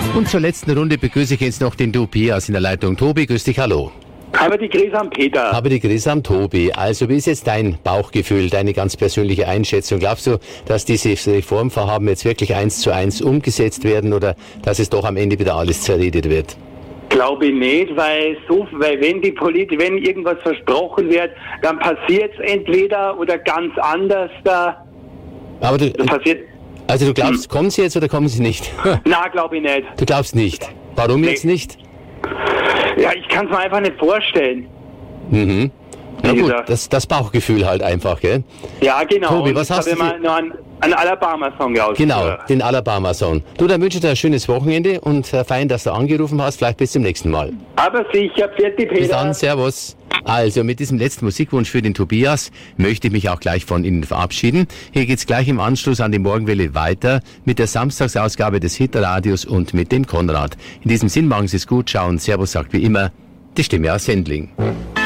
Und zur letzten Runde begrüße ich jetzt noch den Tobias in der Leitung. Tobi, grüß dich, hallo. Habe die Grüße am Peter. Habe die Grüße am Tobi. Also, wie ist jetzt dein Bauchgefühl, deine ganz persönliche Einschätzung? Glaubst du, dass diese Reformvorhaben jetzt wirklich 1:1 umgesetzt werden oder dass es doch am Ende wieder alles zerredet wird? Glaube ich nicht, weil wenn irgendwas versprochen wird, dann passiert es entweder oder ganz anders. Aber das passiert. Also du glaubst, kommen sie jetzt oder kommen sie nicht? Na, glaube ich nicht. Du glaubst nicht. Warum jetzt nicht? Ja, ich kann es mir einfach nicht vorstellen. Mhm. Na gut, das Bauchgefühl halt einfach, gell? Ja, genau. Tobi, was hast du? Ich habe mal noch einen Alabama-Song raus. Genau, den Alabama-Song. Du, dann wünsche ich dir ein schönes Wochenende und fein, dass du angerufen hast. Vielleicht bis zum nächsten Mal. Aber sicher, Pfiat Peter. Bis dann, servus. Also mit diesem letzten Musikwunsch für den Tobias möchte ich mich auch gleich von Ihnen verabschieden. Hier geht's gleich im Anschluss an die Morgenwelle weiter mit der Samstagsausgabe des Hitradios und mit dem Konrad. In diesem Sinn, machen Sie es gut, schauen. Servus sagt wie immer die Stimme aus Sendling.